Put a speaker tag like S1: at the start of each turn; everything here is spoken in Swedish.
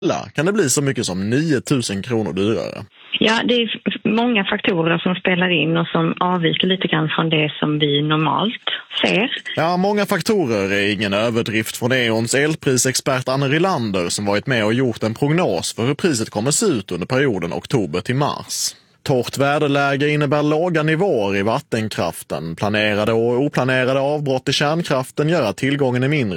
S1: kan det bli så mycket som 9 000 kronor dyrare.
S2: Ja, det är många faktorer som spelar in och som avviker lite grann från det som vi normalt ser.
S1: Ja, många faktorer är ingen överdrift från E.ONs elprisexpert Anne Rylander som varit med och gjort en prognos för hur priset kommer se ut under perioden oktober till mars. Torrt väderläge innebär låga nivåer i vattenkraften. Planerade och oplanerade avbrott i kärnkraften gör att tillgången är mindre